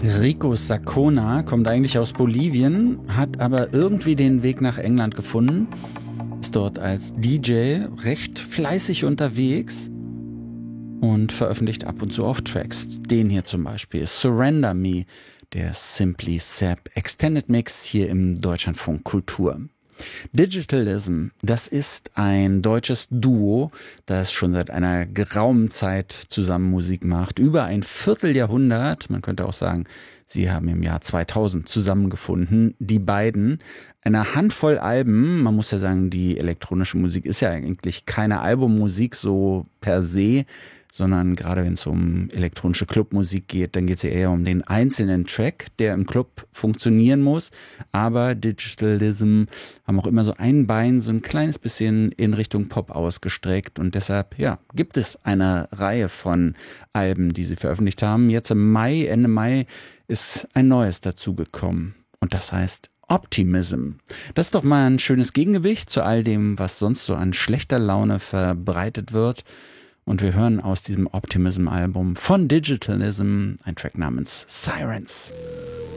Rico Sacona kommt eigentlich aus Bolivien, hat aber irgendwie den Weg nach England gefunden, ist dort als DJ recht fleißig unterwegs und veröffentlicht ab und zu auch Tracks. Den hier zum Beispiel, Surrender Me, der Simply Sap Extended Mix hier im Deutschlandfunk Kultur. Digitalism, das ist ein deutsches Duo, das schon seit einer geraumen Zeit zusammen Musik macht. Über ein Vierteljahrhundert, man könnte auch sagen, sie haben im Jahr 2000 zusammengefunden, die beiden. Eine Handvoll Alben, man muss ja sagen, die elektronische Musik ist ja eigentlich keine Albummusik so per se, sondern gerade wenn es um elektronische Clubmusik geht, dann geht es ja eher um den einzelnen Track, der im Club funktionieren muss. Aber Digitalism haben auch immer so ein Bein so ein kleines bisschen in Richtung Pop ausgestreckt und deshalb, ja, gibt es eine Reihe von Alben, die sie veröffentlicht haben. Jetzt im Mai, Ende Mai, ist ein neues dazugekommen und das heißt Optimism. Das ist doch mal ein schönes Gegengewicht zu all dem, was sonst so an schlechter Laune verbreitet wird. Und wir hören aus diesem Optimism-Album von Digitalism einen Track namens Sirens.